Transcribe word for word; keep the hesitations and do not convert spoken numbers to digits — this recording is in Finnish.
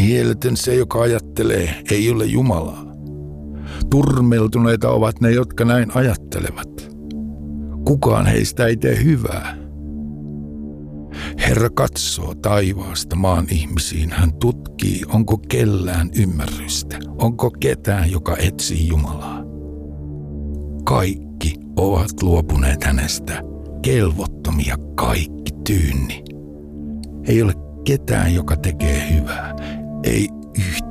Mieletön se, joka ajattelee, ei ole Jumalaa. Turmeltuneita ovat ne, jotka näin ajattelevat. Kukaan heistä ei tee hyvää. Herra katsoo taivaasta maan ihmisiin. Hän tutkii, onko kellään ymmärrystä. Onko ketään, joka etsii Jumalaa. Kaikki ovat luopuneet hänestä. Kelvottomia kaikki tyynni. Ei ole ketään, joka tekee hyvää. Ei yhtään.